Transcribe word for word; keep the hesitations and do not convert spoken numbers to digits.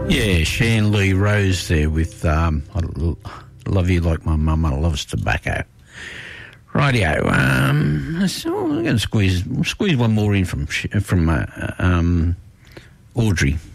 Yeah, Shan Lee Rose there with um, I Love You Like My Mama Loves Tobacco. Rightio. Um, so I'm going to squeeze squeeze one more in from from uh, um, Audrey.